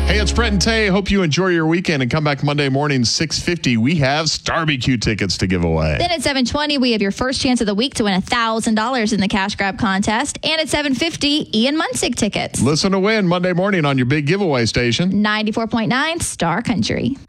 Hey, it's Brent and Tay. Hope you enjoy your weekend and come back Monday morning, 6:50. We have Starbecue tickets to give away. Then at 7:20, we have your first chance of the week to win $1,000 in the cash grab contest. And at 7:50, Ian Munsick tickets. Listen to win Monday morning on your big giveaway station. 94.9 Star Country.